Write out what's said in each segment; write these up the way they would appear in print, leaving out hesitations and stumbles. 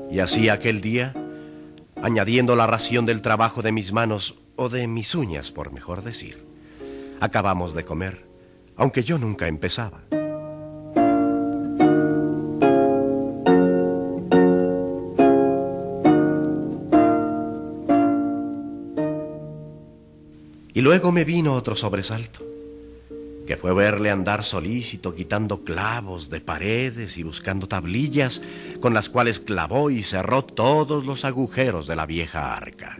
Y así aquel día, añadiendo la ración del trabajo de mis manos, o de mis uñas, por mejor decir, acabamos de comer, aunque yo nunca empezaba. Y luego me vino otro sobresalto, que fue verle andar solícito quitando clavos de paredes y buscando tablillas con las cuales clavó y cerró todos los agujeros de la vieja arca.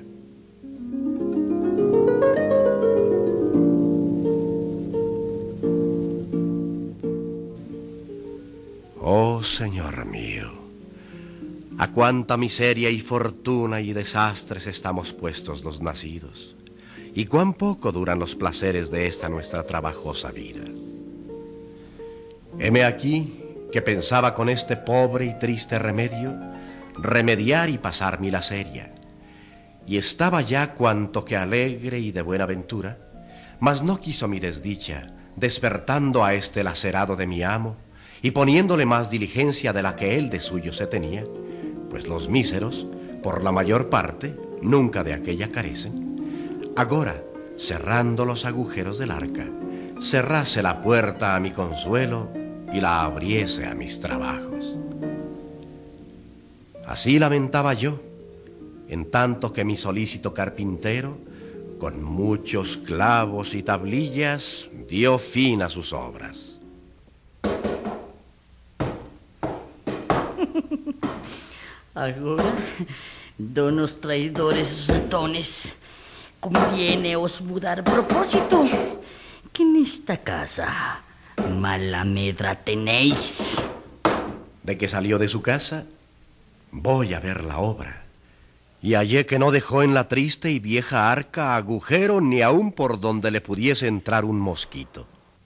Oh, Señor mío, a cuánta miseria y fortuna y desastres estamos puestos los nacidos, y cuán poco duran los placeres de esta nuestra trabajosa vida. Heme aquí que pensaba con este pobre y triste remedio remediar y pasar mi laceria, y estaba ya cuanto que alegre y de buena ventura, mas no quiso mi desdicha, despertando a este lacerado de mi amo, y poniéndole más diligencia de la que él de suyo se tenía, pues los míseros, por la mayor parte, nunca de aquella carecen. Agora, cerrando los agujeros del arca, cerrase la puerta a mi consuelo y la abriese a mis trabajos. Así lamentaba yo, en tanto que mi solícito carpintero, con muchos clavos y tablillas, dio fin a sus obras. Agora, donos traidores ratones, conviene os mudar propósito, que en esta casa mala medra tenéis. De que salió de su casa, voy a ver la obra, y hallé que no dejó en la triste y vieja arca agujero ni aun por donde le pudiese entrar un mosquito.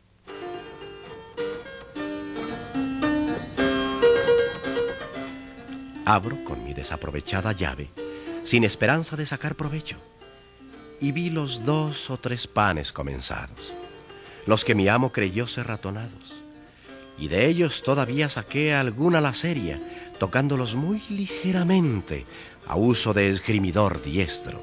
Abro con mi desaprovechada llave, sin esperanza de sacar provecho, y vi los 2 o 3 panes comenzados, los que mi amo creyó ser ratonados, y de ellos todavía saqué alguna laceria, tocándolos muy ligeramente, a uso de esgrimidor diestro.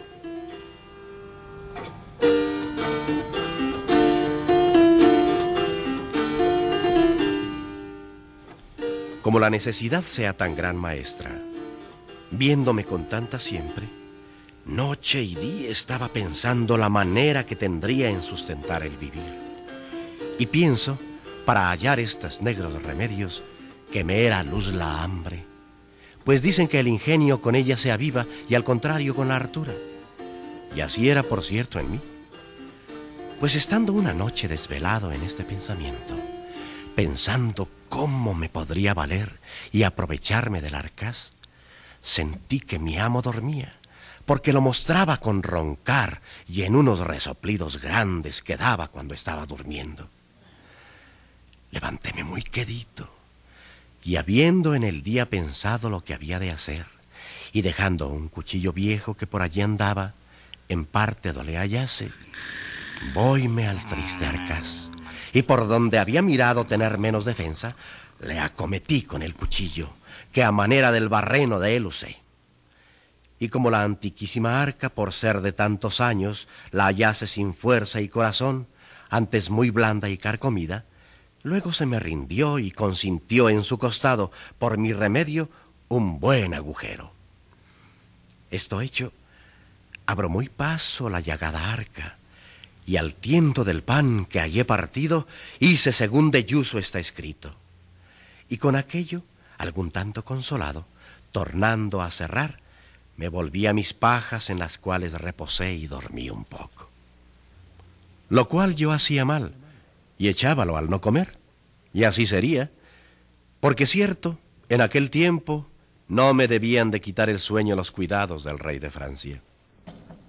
Como la necesidad sea tan gran maestra, viéndome con tanta siempre, noche y día estaba pensando la manera que tendría en sustentar el vivir. Y pienso, para hallar estos negros remedios, que me era luz la hambre, pues dicen que el ingenio con ella se aviva y al contrario con la hartura. Y así era, por cierto, en mí. Pues estando una noche desvelado en este pensamiento, pensando cómo me podría valer y aprovecharme del arcaz, sentí que mi amo dormía, porque lo mostraba con roncar y en unos resoplidos grandes que daba cuando estaba durmiendo. Levantéme muy quedito, y habiendo en el día pensado lo que había de hacer, y dejando un cuchillo viejo que por allí andaba, en parte do le hallase, voyme al triste arcaz, y por donde había mirado tener menos defensa, le acometí con el cuchillo, que a manera del barreno de él usé. Y como la antiquísima arca, por ser de tantos años, la hallase sin fuerza y corazón, antes muy blanda y carcomida, luego se me rindió y consintió en su costado, por mi remedio, un buen agujero. Esto hecho, abro muy paso la llagada arca, y al tiento del pan que hallé partido, hice según de yuso está escrito. Y con aquello, algún tanto consolado, tornando a cerrar, me volví a mis pajas en las cuales reposé y dormí un poco. Lo cual yo hacía mal, y echábalo al no comer, y así sería, porque cierto, en aquel tiempo no me debían de quitar el sueño los cuidados del rey de Francia.